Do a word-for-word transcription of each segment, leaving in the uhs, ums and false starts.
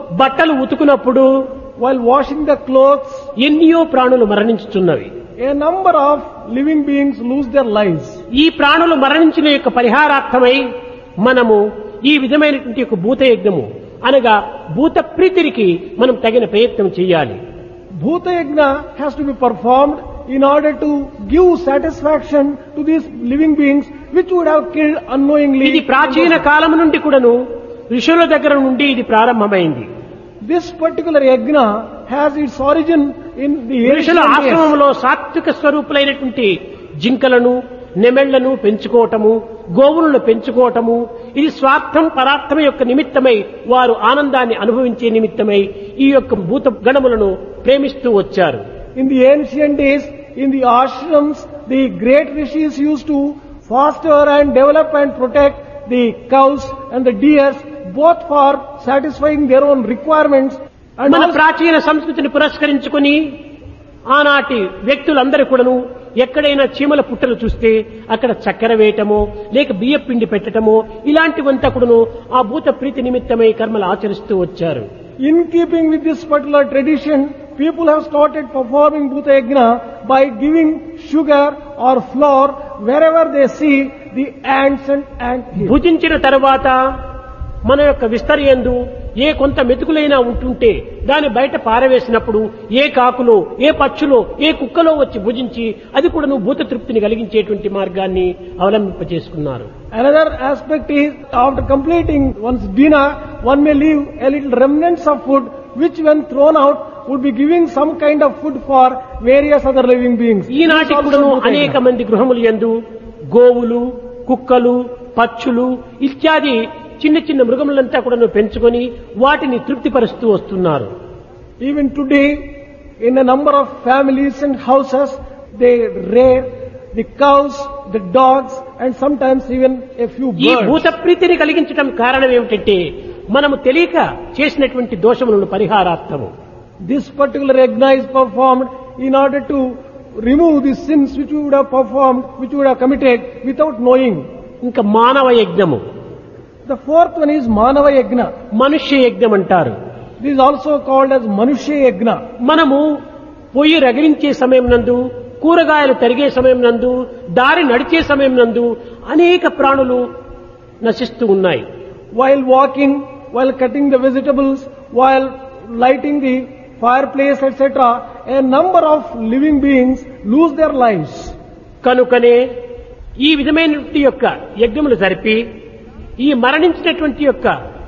బట్టలు ఉతుకునప్పుడు while washing the clothes, ఎన్నో ప్రాణులు మరణించుచున్నవి. a number of living beings lose their lives. ఈ ప్రాణులు మరణించిన యొక్క పరిహారార్థమై మనము ఈ విధమైనటువంటి యొక్క భూత యజ్ఞము అనగా భూత ప్రీతికి మనం తగిన ప్రయత్నం చేయాలి. Bhuta Yajna has to be performed in order to give satisfaction to these living beings which would have killed unknowingly. ఇది ప్రాచీన కాలం నుండి కూడాను ఋషుల దగ్గర నుండి ఇది ప్రారంభమైంది. This particular yajna has its origin in the ఋషుల ancient days. ఆశ్రమంలో సాత్విక స్వరూపులైనటువంటి జింకలను నెమెళ్లను పెంచుకోవటము, గోవులను పెంచుకోవటము, ఇది స్వార్థం పరార్థం యొక్క నిమిత్తమై వారు ఆనందాన్ని అనుభవించే నిమిత్తమై ఈ యొక్క భూత గణములను ప్రేమిస్తూ వచ్చారు. In the ancient days, in the ashrams, the great rishis used to foster and develop and protect the cows and the deers, both for satisfying their own requirements and మన also ప్రాచీన సంస్కృతిని పురస్కరించుకుని ఆనాటి వ్యక్తులందరూ కూడాను ఎక్కడైనా చీమల పుట్టలు చూస్తే అక్కడ చక్కెర వేయటమో లేక బియ్య పిండి పెట్టటమో ఇలాంటివంతా కూడాను ఆ భూత ప్రీతి నిమిత్తమై కర్మలు ఆచరిస్తూ వచ్చారు. in keeping with this particular tradition, people have started performing Bhuta Yajna by giving sugar or flour wherever they see the ants and ant hills. భుజించిన తర్వాత మన యొక్క విస్తరయందు ఏ కొంత మెతుకులైనా ఉంటుంటే దాన్ని బయట పారవేసినప్పుడు ఏ కాకులో ఏ పక్షులో ఏ కుక్కలో వచ్చి భుజించి అది కూడా నువ్వు భూత తృప్తిని కలిగించేటువంటి మార్గాన్ని అవలంబింపజేసుకున్నారు. Another aspect is, after completing one's dinner, one may leave a little remnants of food which when thrown out would be giving some kind of food for various other living beings. ఈనాటి This also కూడాను Bhuta అనేక Yajna. మంది గృహములు యందు గోవులు కుక్కలు పక్షులు ఇత్యాది చిన్న చిన్న మృగములంతా కూడా పెంచుకొని వాటిని తృప్తిపరుస్తూ వస్తున్నారు. Even today, in a number of families and houses, they rear the cows, the dogs, and sometimes even a few ఈ birds. భూత ప్రీతిని కలిగించడం కారణం ఏమిటంటే మనము తెలియక చేసినటువంటి దోషములను పరిహారార్థము. This particular yajna is performed in order to remove the sins which we would have performed, which we would have committed without knowing. ఇంకా మానవ యజ్ఞము, The fourth one is Manava Yajna. మనుష్య యజ్ఞం అంటారు. This is also called as Manushya Yajna. మనము పొయ్యి రగిలించే సమయం నందు, కూరగాయలు తరిగే సమయం నందు, దారి నడిచే సమయం నందు అనేక ప్రాణులు నశిస్తూ ఉన్నాయి. While walking, while cutting the vegetables, while lighting the fireplace, et cetera, a number of living beings lose their lives. కనుకనే ఈ విధమైనటువంటి యొక్క యజ్ఞములు జరిపి ఈ మరణించినటువంటి యొక్క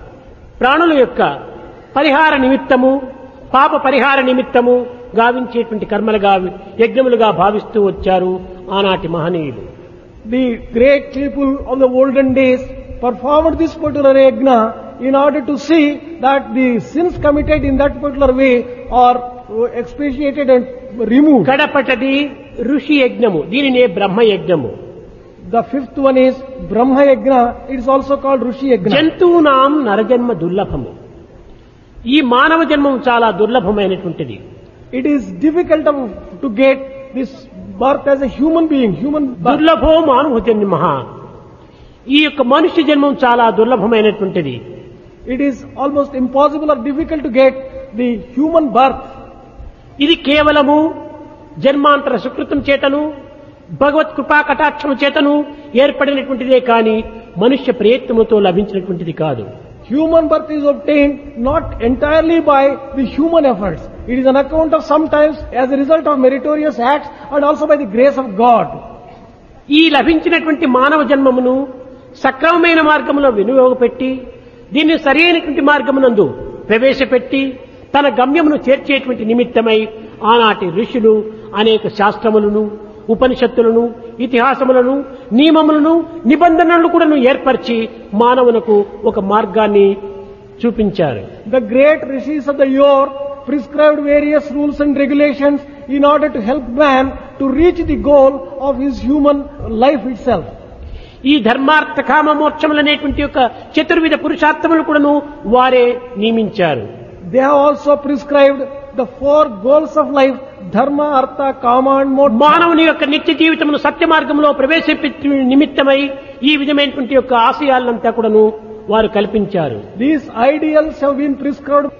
ప్రాణుల యొక్క పరిహార నిమిత్తము పాప పరిహార నిమిత్తము గావించేటువంటి కర్మలుగా యజ్ఞములుగా భావిస్తూ వచ్చారు ఆనాటి మహనీయులు. The great people of the olden days performed this particular yajna in order to see that the sins committed in that particular way are expiated and removed. కడపటది ఋషి యజ్ఞము, దీనినే బ్రహ్మ యజ్ఞము. The fifth one is Brahma Yajna. It is also called Rishi Yajna. జంతువునాం నరజన్మ దుర్లభము. ఈ మానవ జన్మం చాలా దుర్లభమైనటువంటిది. It is difficult of- to get this birth as a human being, human birth. దుర్లభో మానవ జన్మ. ఈ యొక్క మనుష్య జన్మం చాలా దుర్లభమైనటువంటిది. It is almost impossible or difficult to get the human birth. ఇది కేవలము జన్మాంతర సుకృతం చేతను భగవత్ కృపా కటాక్షము చేతను ఏర్పడినటువంటిదే కాని మనుష్య ప్రయత్నముతో లభించినటువంటిది కాదు. Human birth is obtained not entirely by the human efforts. It is an account of sometimes as a result of meritorious acts and also by the grace of God. ఈ లభించినటువంటి మానవ జన్మమును సక్రమమైన మార్గములో వినియోగపెట్టి దీన్ని సరైనటువంటి మార్గమునందు ప్రవేశపెట్టి తన గమ్యమును చేర్చేటువంటి నిమిత్తమై ఆనాటి ఋషులు అనేక శాస్త్రములను ఉపనిషత్తులను ఇతిహాసములను నియమములను నిబంధనలను కూడా ఏర్పరిచి మానవునకు ఒక మార్గాన్ని చూపించారు. The great rishis of the yore prescribed various rules and regulations in order to help man to reach the goal of his human life itself. ఈ ధర్మార్థ కామ మోక్షములనేటువంటి యొక్క చతుర్విధ పురుషార్థములు కూడాను వారే నియమించారు. They have also prescribed the four goals of life: dharma, artha, kama and moksha. మానవుని యొక్క నిత్య జీవితమును సత్య మార్గంలో ప్రవేశపెట్టే నిమిత్తమై ఈ విధమైనటువంటి యొక్క ఆశయాలంతా కూడాను వారు కల్పించారు. These ideals have been prescribed